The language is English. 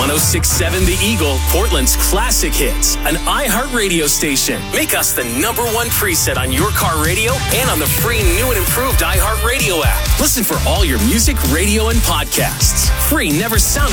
106.7 The Eagle, Portland's classic hits, an iHeartRadio station. Make us the #1 preset on your car radio and on the free new and improved iHeartRadio app. Listen for all your music, radio, and podcasts. Free never sounded